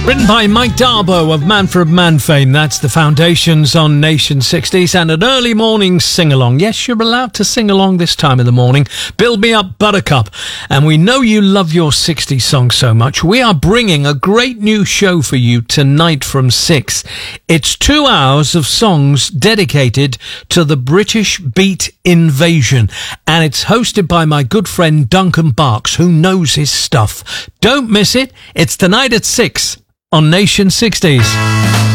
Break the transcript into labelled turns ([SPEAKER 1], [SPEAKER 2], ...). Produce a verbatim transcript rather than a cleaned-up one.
[SPEAKER 1] Written by Mike Darbo of Manfred Mann fame. That's the Foundations on Nation sixties, and an early morning sing-along. Yes, you're allowed to sing along this time of the morning. Build Me Up, Buttercup. And we know you love your sixties songs so much. We are bringing a great new show for you tonight from six. It's two hours of songs dedicated to the British beat invasion. And it's hosted by my good friend Duncan Barks, who knows his stuff. Don't miss it. It's tonight at six on Nation sixties.